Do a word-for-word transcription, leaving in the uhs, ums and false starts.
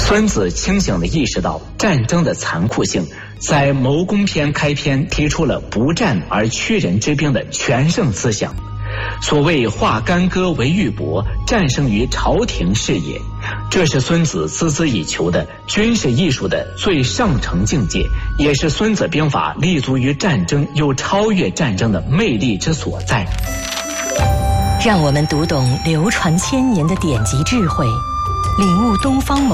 孙子清醒地意识到战争的残酷性，在谋攻篇开篇提出了不战而屈人之兵的全胜思想。所谓化干戈为玉帛，战胜于朝廷是也，这是孙子孜孜以求的军事艺术的最上乘境界，也是孙子兵法立足于战争又超越战争的魅力之所在。 让我们读懂流传千年的典籍智慧，领悟东方